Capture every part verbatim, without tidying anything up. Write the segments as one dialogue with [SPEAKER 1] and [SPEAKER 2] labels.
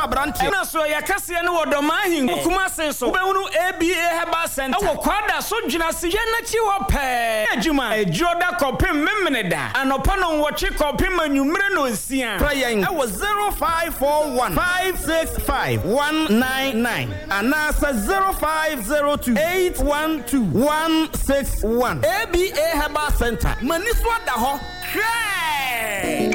[SPEAKER 1] abrante
[SPEAKER 2] na so ya kase ne wodoma hin kuma sen so wobehunu A B A Herbal Center wo kwada so dwuna se na chi wo pe adwuma ejoda kopim memene da anopa no woche kopim anwumre no nsia
[SPEAKER 1] prayen e wo zero five four one five six five one nine nine anasa zero five zero two eight one two one six one. A B A Herbal Center maniswa da ho hwe.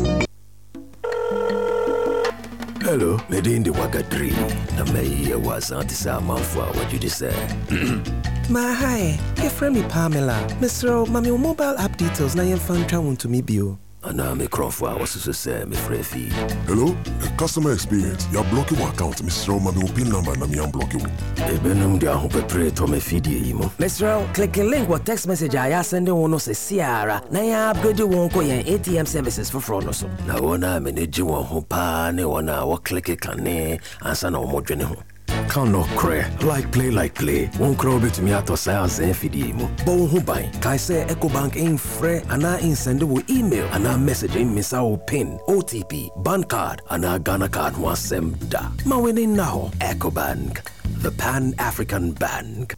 [SPEAKER 3] Hello, Medindi Wagadri. Na me was antisa manfwa what you say.
[SPEAKER 4] My hi, your friend me Pamela. Mister Mami mobile app details na yen fan travel to me bio.
[SPEAKER 3] Ana me Crawford was to say me free fee.
[SPEAKER 5] Hello, customer experience. You're blocking my account, Mister Mami pin number na me am blocking.
[SPEAKER 3] E benum dia ho pepre to me feed imo.
[SPEAKER 4] Mister click a link what text message I send one no say Ciara. Na ya upgrade won ko yen A T M services for fraud no so.
[SPEAKER 3] Na wona manage won ho pa ne wona wo click kane ansa na wo modwene ho. Can no cray like play like play. Won't crow bit me out of science and feed imo. Bon who buy. Kai say EcoBank in free and I in sendable email and I message in miss our pin, O T P, bank card and I Ghana card one sem da. Ma winning now. EcoBank, the Pan African Bank.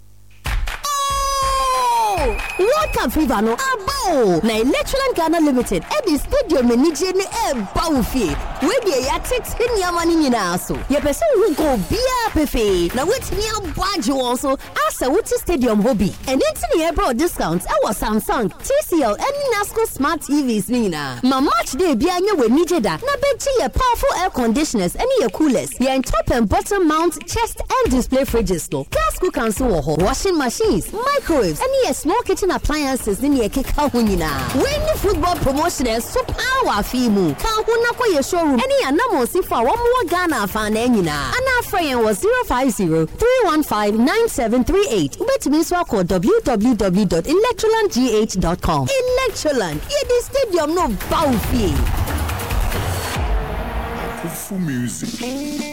[SPEAKER 6] World Cup fever no abo na Electroland Ghana Limited e di stadium ni je ni e ba ofie we dey ya six nyama ni nyina so ye pese wo go bia pefe na wetini abwaje won so asa wuti stadium hobby and entini e bro discounts e was Samsung, T C L and Nasco smart T Vs ni na ma match day bia nya we ni je da na bechi ye powerful air conditioners and ye coolers ye top and bottom mount chest and display fridges no gas cooker so wo washing machines microwaves and ye small kitchen appliances ni ye keka hunyina when the football promotion is so power fimu ka huna ko ye showroom any anamo si fa wo mo Ghana fa na nyina ana friend was zero five zero three one five nine seven three eight ubetimi so call w w w dot electroland g h dot com. Electroland ye the stadium no bow fee
[SPEAKER 5] Full music.